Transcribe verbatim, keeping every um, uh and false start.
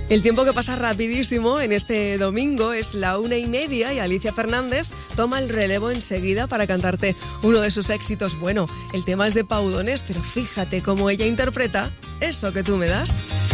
El tiempo que pasa rapidísimo en este domingo, es la una y media y Alicia Fernández toma el relevo enseguida para cantarte uno de sus éxitos. Bueno, el tema es de Pau Donés, pero fíjate cómo ella interpreta Eso que tú me das.